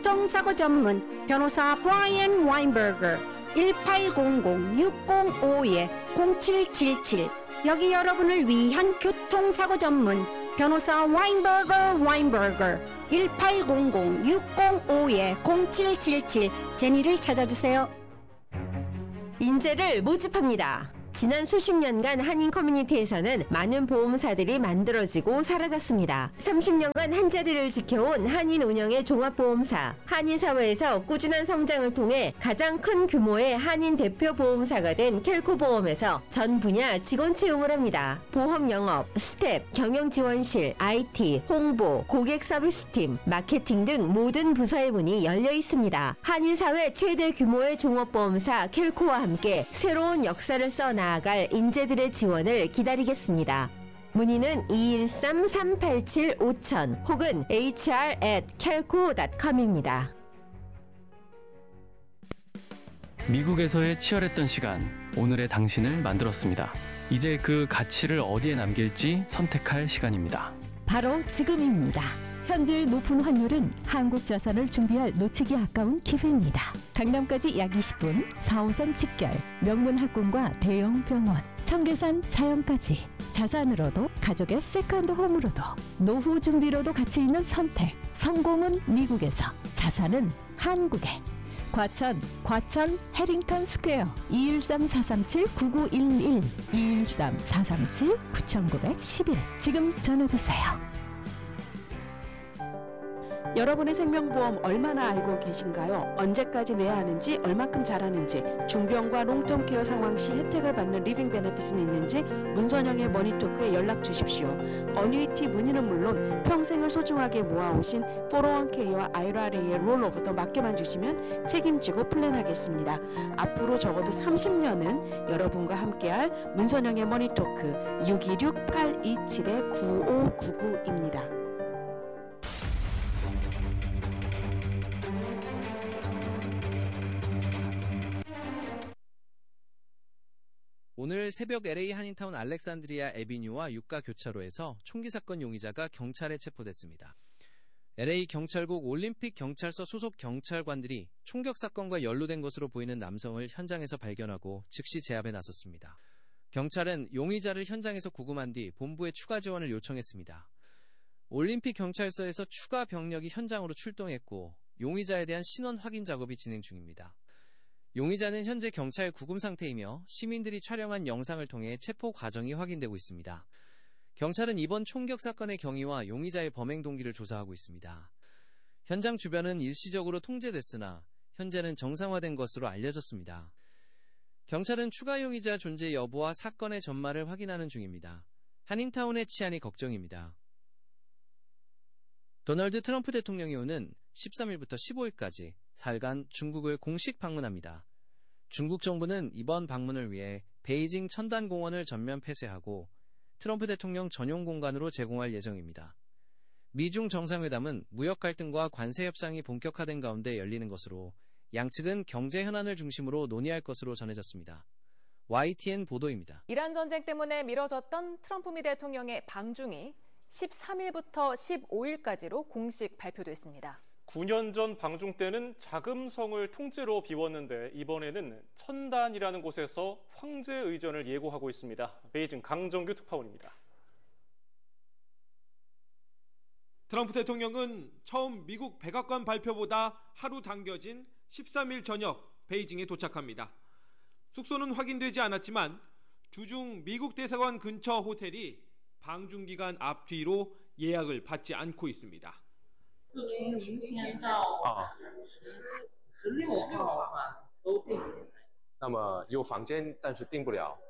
교통사고 전문 변호사 브라이언 와인버거 1800-605-0777 여기 여러분을 위한 교통사고 전문 변호사 와인버거 1800-605-0777 제니를 찾아주세요. 인재를 모집합니다. 지난 수십 년간 한인 커뮤니티에서는 많은 보험사들이 만들어지고 사라졌습니다. 30년간 한자리를 지켜온 한인 운영의 종합보험사, 한인 사회에서 꾸준한 성장을 통해 가장 큰 규모의 한인 대표 보험사가 된 켈코보험에서 전 분야 직원 채용을 합니다. 보험 영업, 스텝, 경영지원실, IT, 홍보, 고객 서비스팀, 마케팅 등 모든 부서의 문이 열려 있습니다. 한인 사회 최대 규모의 종합보험사 켈코와 함께 새로운 역사를 써나갈 인재들의 지원을 기다리겠습니다. 문의는 213-387-5000 혹은 hr@kelco.com입니다. 미국에서의 치열했던 시간, 오늘의 당신을 만들었습니다. 이제 그 가치를 어디에 남길지 선택할 시간입니다. 바로 지금입니다. 현재의 높은 환율은 한국 자산을 준비할 놓치기 아까운 기회입니다. 강남까지 약 20분, 4호선 직결, 명문 학군과 대형 병원, 청계산 자연까지 자산으로도 가족의 세컨드 홈으로도 노후 준비로도 가치 있는 선택. 성공은 미국에서, 자산은 한국에. 과천 해링턴 스퀘어 213-437-9911 213-437-9911 지금 전화주세요. 여러분의 생명보험 얼마나 알고 계신가요? 언제까지 내야 하는지, 얼마큼 잘하는지, 중병과 롱텀케어 상황 시 혜택을 받는 리빙 베네핏은 있는지 문선영의 머니토크에 연락 주십시오. 어뉴이티 문의는 물론 평생을 소중하게 모아오신 401k와 IRA의 롤오버도 맡겨만 주시면 책임지고 플랜하겠습니다. 앞으로 적어도 30년은 여러분과 함께할 문선영의 머니토크 626-827-9599입니다. 오늘 새벽 LA 한인타운 알렉산드리아 애비뉴와 유가 교차로에서 총기 사건 용의자가 경찰에 체포됐습니다. LA 경찰국 올림픽 경찰서 소속 경찰관들이 총격 사건과 연루된 것으로 보이는 남성을 현장에서 발견하고 즉시 제압에 나섰습니다. 경찰은 용의자를 현장에서 구금한 뒤 본부에 추가 지원을 요청했습니다. 올림픽 경찰서에서 추가 병력이 현장으로 출동했고 용의자에 대한 신원 확인 작업이 진행 중입니다. 용의자는 현재 경찰 구금 상태이며 시민들이 촬영한 영상을 통해 체포 과정이 확인되고 있습니다. 경찰은 이번 총격 사건의 경위와 용의자의 범행 동기를 조사하고 있습니다. 현장 주변은 일시적으로 통제됐으나 현재는 정상화된 것으로 알려졌습니다. 경찰은 추가 용의자 존재 여부와 사건의 전말을 확인하는 중입니다. 한인타운의 치안이 걱정입니다. 도널드 트럼프 대통령이 오는 13일부터 15일까지 사흘간 중국을 공식 방문합니다. 중국 정부는 이번 방문을 위해 베이징 천단공원을 전면 폐쇄하고 트럼프 대통령 전용 공간으로 제공할 예정입니다. 미중 정상회담은 무역 갈등과 관세 협상이 본격화된 가운데 열리는 것으로 양측은 경제 현안을 중심으로 논의할 것으로 전해졌습니다. YTN 보도입니다. 이란 전쟁 때문에 미뤄졌던 트럼프 미 대통령의 방중이 13일부터 15일까지로 공식 발표됐습니다. 9년 전 방중 때는 자금성을 통째로 비웠는데 이번에는 천단이라는 곳에서 황제 의전을 예고하고 있습니다. 베이징 강정규 특파원입니다. 트럼프 대통령은 처음 미국 백악관 발표보다 하루 당겨진 13일 저녁 베이징에 도착합니다. 숙소는 확인되지 않았지만 주중 미국 대사관 근처 호텔이 방중 기간 앞뒤로 예약을 받지 않고 있습니다. 那么有房间但是订不了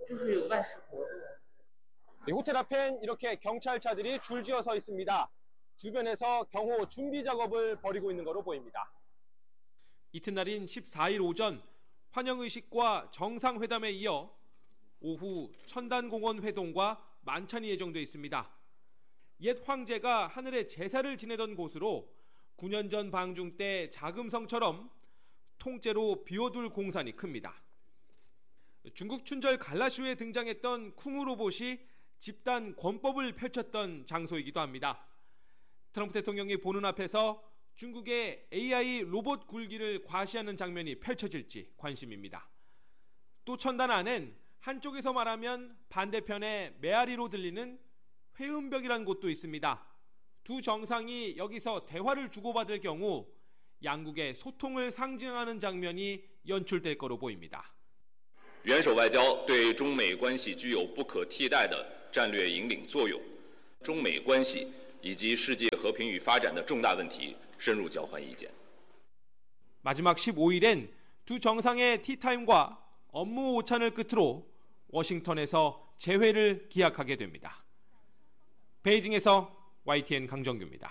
이 호텔 앞엔 이렇게 경찰차들이 줄지어 서 있습니다. 주변에서 경호 준비 작업을 벌이고 있는 것으로 보입니다. 이튿날인 14일 오전 환영의식과 정상회담에 이어 오후 천단공원 회동과 만찬이 예정돼 있습니다. 옛 황제가 하늘에 제사를 지내던 곳으로 9년 전 방중 때 자금성처럼 통째로 비워둘 공산이 큽니다. 중국 춘절 갈라쇼에 등장했던 쿵우 로봇이 집단 권법을 펼쳤던 장소이기도 합니다. 트럼프 대통령이 보는 앞에서 중국의 AI 로봇 굴기를 과시하는 장면이 펼쳐질지 관심입니다. 또 천단 안엔 한쪽에서 말하면 반대편의 메아리로 들리는 회음벽이라는 곳도 있습니다. 두 정상이 여기서 대화를 주고받을 경우 양국의 소통을 상징하는 장면이 연출될 거로 보입니다. 元首外交对中美关系具有不可替代的战略引领作用，中美关系以及世界和平与发展的重大问题深入交换意见。 마지막 15일엔 두 정상의 티타임과 업무 오찬을 끝으로 워싱턴에서 재회를 기약하게 됩니다. 베이징에서 YTN 강정규입니다.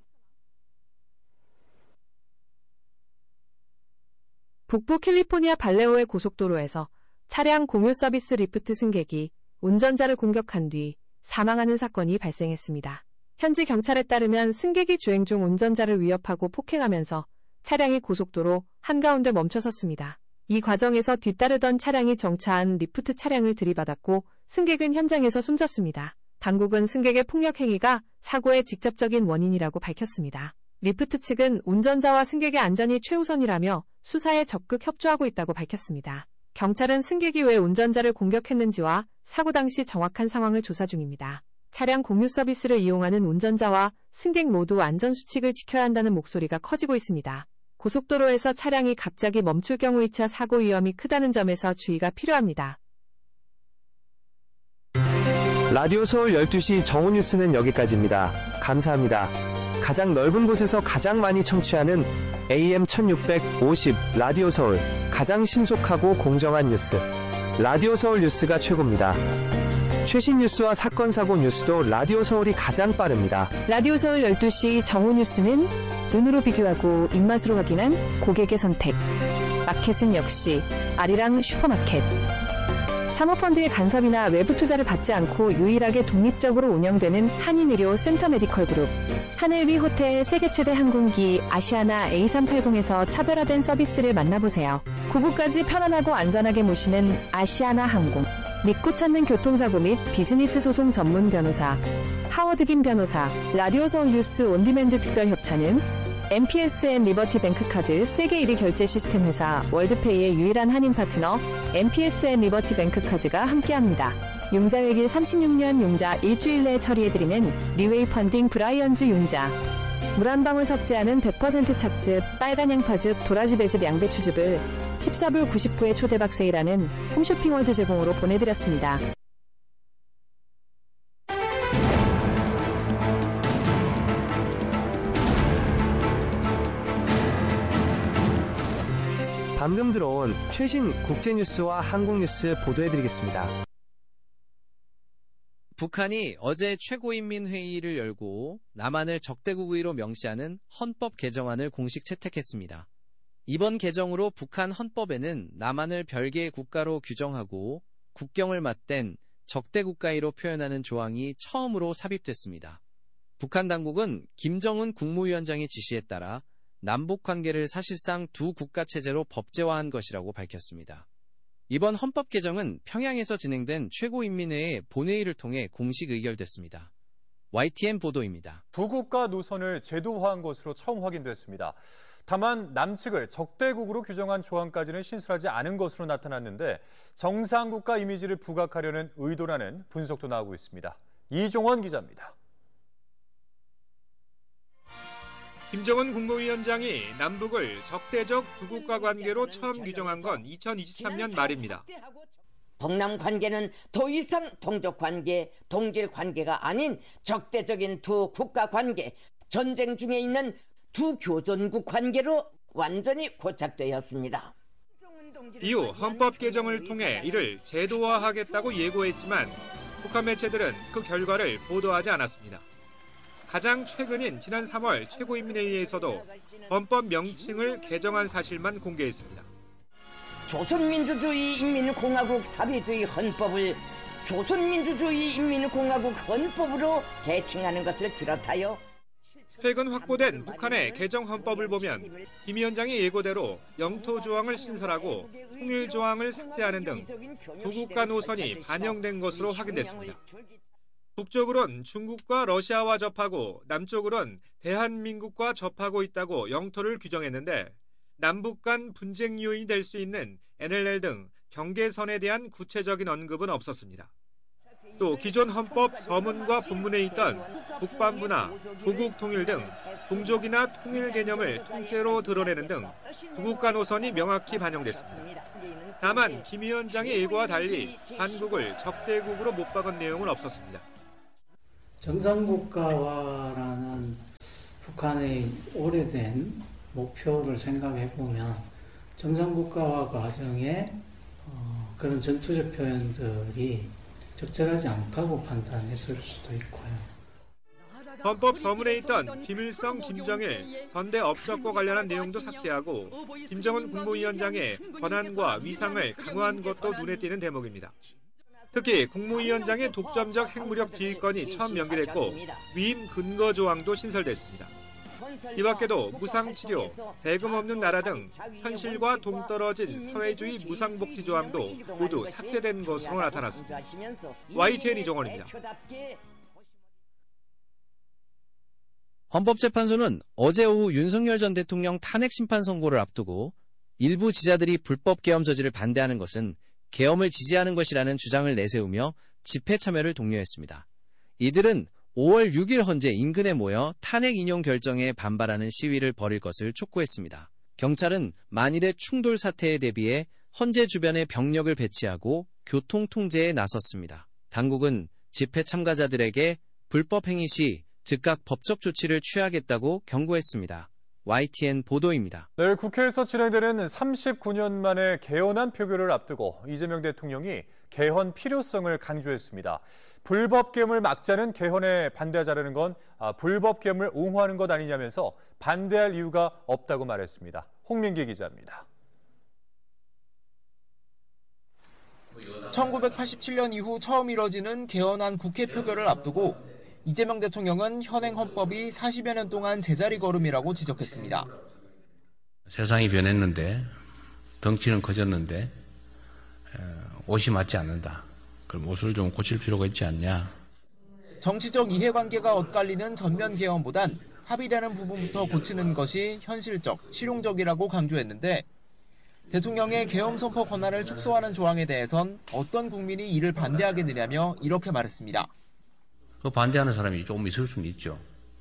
북부 캘리포니아 발레오의 고속도로에서 차량 공유 서비스 리프트 승객이 운전자를 공격한 뒤 사망하는 사건이 발생했습니다. 현지 경찰에 따르면 승객이 주행 중 운전자를 위협하고 폭행하면서 차량이 고속도로 한가운데 멈춰섰습니다. 이 과정에서 뒤따르던 차량이 정차한 리프트 차량을 들이받았고 승객은 현장에서 숨졌습니다. 당국은 승객의 폭력 행위가 사고의 직접적인 원인이라고 밝혔습니다. 리프트 측은 운전자와 승객의 안전이 최우선이라며 수사에 적극 협조하고 있다고 밝혔습니다. 경찰은 승객이 왜 운전자를 공격했는지와 사고 당시 정확한 상황을 조사 중입니다. 차량 공유 서비스를 이용하는 운전자와 승객 모두 안전수칙을 지켜야 한다는 목소리가 커지고 있습니다. 고속도로에서 차량이 갑자기 멈출 경우 2차 사고 위험이 크다는 점에서 주의가 필요합니다. 라디오 서울 12시 정오 뉴스는 여기까지입니다. 감사합니다. 가장 넓은 곳에서 가장 많이 청취하는 AM 1650 라디오 서울, 가장 신속하고 공정한 뉴스, 라디오 서울 뉴스가 최고입니다. 최신 뉴스와 사건 사고 뉴스도 라디오 서울이 가장 빠릅니다. 라디오 서울 12시 정오 뉴스는 눈으로 비교하고 입맛으로 확인한 고객의 선택. 마켓은 역시 아리랑 슈퍼마켓. 사모펀드의 간섭이나 외부 투자를 받지 않고 유일하게 독립적으로 운영되는 한인의료 센터 메디컬 그룹. 하늘위 호텔 세계 최대 항공기 아시아나 A380에서 차별화된 서비스를 만나보세요. 고국까지 편안하고 안전하게 모시는 아시아나 항공. 믿고 찾는 교통사고 및 비즈니스 소송 전문 변호사 하워드 김 변호사. 라디오 서울 뉴스 온디맨드 특별 협찬은 MPSN 리버티 뱅크카드 세계 1위 결제 시스템 회사 월드페이의 유일한 한인 파트너 MPSN 리버티 뱅크카드가 함께합니다. 융자회기 36년 융자 일주일 내에 처리해드리는 리웨이 펀딩 브라이언주 융자. 물 한 방울 섞지 않은 100% 착즙 빨간 양파즙 도라지 배즙 양배추즙을 14불 90부의 초대박 세일하는 홈쇼핑월드 제공으로 보내드렸습니다. 방금 들어온 최신 국제뉴스와 한국뉴스 보도해드리겠습니다. 북한이 어제 최고인민회의를 열고 남한을 적대국의로 명시하는 헌법 개정안을 공식 채택했습니다. 이번 개정으로 북한 헌법에는 남한을 별개의 국가로 규정하고 국경을 맞댄 적대국가의로 표현하는 조항이 처음으로 삽입됐습니다. 북한 당국은 김정은 국무위원장의 지시에 따라 남북관계를 사실상 두 국가 체제로 법제화한 것이라고 밝혔습니다. 이번 헌법 개정은 평양에서 진행된 최고인민회의 본회의를 통해 공식 의결됐습니다. YTN 보도입니다. 두 국가 노선을 제도화한 것으로 처음 확인됐습니다. 다만 남측을 적대국으로 규정한 조항까지는 신설하지 않은 것으로 나타났는데 정상국가 이미지를 부각하려는 의도라는 분석도 나오고 있습니다. 이종원 기자입니다. 김정은 국무위원장이 남북을 적대적 두 국가 관계로 처음 규정한 건 2023년 말입니다. 동남 관계는 더 이상 동족 관계, 동질 관계가 아닌 적대적인 두 국가 관계, 전쟁 중에 있는 두 교전국 관계로 완전히 고착되었습니다. 이후 헌법 개정을 통해 이를 제도화하겠다고 예고했지만 북한 매체들은 그 결과를 보도하지 않았습니다. 가장 최근인 지난 3월 최고인민회의에서도 헌법 명칭을 개정한 사실만 공개했습니다. 조선민주주의 인민공화국 사회주의 헌법을 조선민주주의 인민공화국 헌법으로 개칭하는 것을 비롯하여 최근 확보된 북한의 개정 헌법을 보면 김 위원장의 예고대로 영토 조항을 신설하고 통일 조항을 삭제하는 등 두 국가 노선이 반영된 것으로 확인됐습니다. 북쪽으론 중국과 러시아와 접하고 남쪽으론 대한민국과 접하고 있다고 영토를 규정했는데 남북 간 분쟁 요인이 될 수 있는 NLL 등 경계선에 대한 구체적인 언급은 없었습니다. 또 기존 헌법 서문과 본문에 있던 북반부나 조국 통일 등 종족이나 통일 개념을 통째로 드러내는 등 두 국가 노선이 명확히 반영됐습니다. 다만 김 위원장의 예고와 달리 한국을 적대국으로 못 박은 내용은 없었습니다. 정상국가화라는 북한의 오래된 목표를 생각해 보면 정상국가화 과정에 그런 전투적 표현들이 적절하지 않다고 판단했을 수도 있고요. 헌법 서문에 있던 김일성, 김정일, 선대 업적과 관련한 내용도 삭제하고 김정은 국무위원장의 권한과 위상을 강화한 것도 눈에 띄는 대목입니다. 특히 국무위원장의 독점적 핵무력 지휘권이 처음 명기됐고 위임 근거 조항도 신설됐습니다. 이 밖에도 무상치료, 대금 없는 나라 등 현실과 동떨어진 사회주의 무상복지 조항도 모두 삭제된 것으로 나타났습니다. YTN 이종원입니다. 헌법재판소는 어제 오후 윤석열 전 대통령 탄핵 심판 선고를 앞두고 일부 지자들이 불법 계엄 저지를 반대하는 것은 계엄을 지지하는 것이라는 주장을 내세우며 집회 참여를 독려했습니다. 이들은 5월 6일 헌재 인근에 모여 탄핵 인용 결정에 반발하는 시위를 벌일 것을 촉구했습니다. 경찰은 만일의 충돌 사태에 대비해 헌재 주변에 병력을 배치하고 교통 통제에 나섰습니다. 당국은 집회 참가자들에게 불법 행위 시 즉각 법적 조치를 취하겠다고 경고했습니다. YTN 보도입니다. 내일 국회에서 진행되는 39년 만에 개헌안 표결을 앞두고 이재명 대통령이 개헌 필요성을 강조했습니다. 불법 계엄을 막자는 개헌에 반대하자는 건 불법 계엄을 옹호하는 것 아니냐면서 반대할 이유가 없다고 말했습니다. 홍민기 기자입니다. 1987년 이후 처음 이뤄지는 개헌안 국회 표결을 앞두고 이재명 대통령은 현행 헌법이 40여 년 동안 제자리 걸음이라고 지적했습니다. 세상이 변했는데 덩치는 커졌는데 옷이 맞지 않는다. 그럼 옷을 좀 고칠 필요가 있지 않냐. 정치적 이해관계가 엇갈리는 전면 개헌보단 합의되는 부분부터 고치는 것이 현실적, 실용적이라고 강조했는데 대통령의 계엄 선포 권한을 축소하는 조항에 대해선 어떤 국민이 이를 반대하겠느냐며 이렇게 말했습니다. 그 반대하는 사람이 조금 있을 수는 있죠.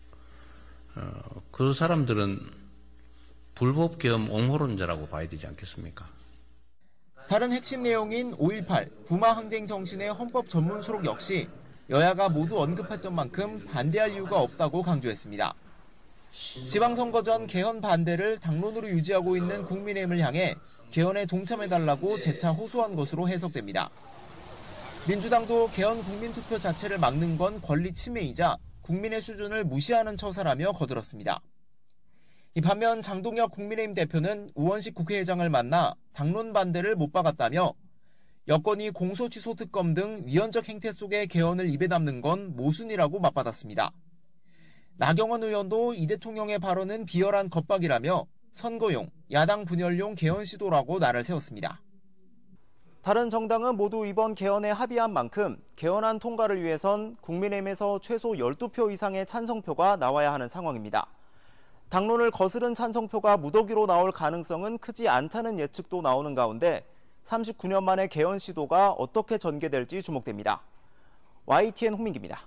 그 사람들은 불법 계엄 옹호론자라고 봐야 되지 않겠습니까? 다른 핵심 내용인 5.18 부마 항쟁 정신의 헌법 전문 수록 역시 여야가 모두 언급했던 만큼 반대할 이유가 없다고 강조했습니다. 지방선거 전 개헌 반대를 당론으로 유지하고 있는 국민의힘을 향해 개헌에 동참해달라고 재차 호소한 것으로 해석됩니다. 민주당도 개헌 국민투표 자체를 막는 건 권리 침해이자 국민의 수준을 무시하는 처사라며 거들었습니다. 이 반면 장동혁 국민의힘 대표는 우원식 국회의장을 만나 당론 반대를 못 박았다며 여권이 공소취소 특검 등 위헌적 행태 속에 개헌을 입에 담는 건 모순이라고 맞받았습니다. 나경원 의원도 이 대통령의 발언은 비열한 겁박이라며 선거용, 야당 분열용 개헌 시도라고 날을 세웠습니다. 다른 정당은 모두 이번 개헌에 합의한 만큼 개헌안 통과를 위해선 국민의힘에서 최소 12표 이상의 찬성표가 나와야 하는 상황입니다. 당론을 거스른 찬성표가 무더기로 나올 가능성은 크지 않다는 예측도 나오는 가운데 39년 만의 개헌 시도가 어떻게 전개될지 주목됩니다. YTN 홍민기입니다.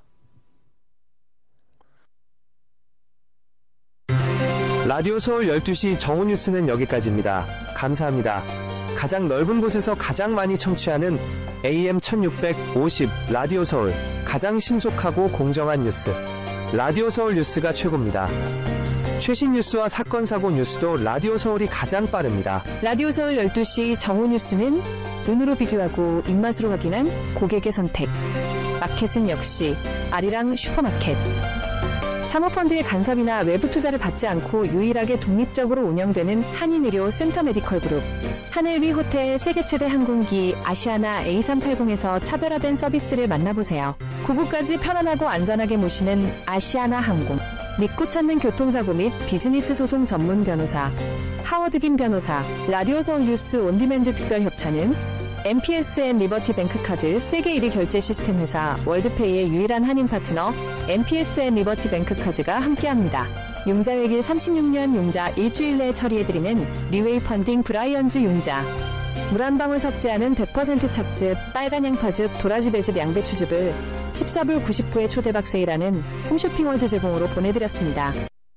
라디오 서울 12시 정오 뉴스는 여기까지입니다. 감사합니다. 가장 넓은 곳에서 가장 많이 청취하는 AM 1650 라디오 서울, 가장 신속하고 공정한 뉴스, 라디오 서울 뉴스가 최고입니다. 최신 뉴스와 사건 사고 뉴스도 라디오 서울이 가장 빠릅니다. 라디오 서울 12시 정오 뉴스는 눈으로 비교하고 입맛으로 확인한 고객의 선택. 마켓은 역시 아리랑 슈퍼마켓. 사모펀드의 간섭이나 외부 투자를 받지 않고 유일하게 독립적으로 운영되는 한인의료 센터메디컬그룹. 하늘위 호텔 세계 최대 항공기 아시아나 A380에서 차별화된 서비스를 만나보세요. 고국까지 편안하고 안전하게 모시는 아시아나 항공. 믿고 찾는 교통사고 및 비즈니스 소송 전문 변호사 하워드 김 변호사. 라디오 서울 뉴스 온디맨드 특별협찬은 MPSN 리버티 뱅크카드 세계 1위 결제 시스템 회사 월드페이의 유일한 한인 파트너 MPSN 리버티 뱅크카드가 함께합니다. 융자회기 36년 융자 일주일 내에 처리해드리는 리웨이 펀딩 브라이언즈 융자. 물 한 방울 섞지 않은 100% 착즙, 빨간 양파즙, 도라지 배즙, 양배추즙을 14불 99에 초대박 세일하는 홈쇼핑월드 제공으로 보내드렸습니다.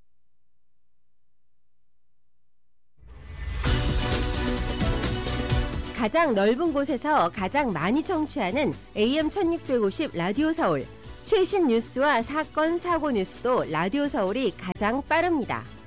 가장 넓은 곳에서 가장 많이 청취하는 AM 1650 라디오 서울. 최신 뉴스와 사건, 사고 뉴스도 라디오 서울이 가장 빠릅니다.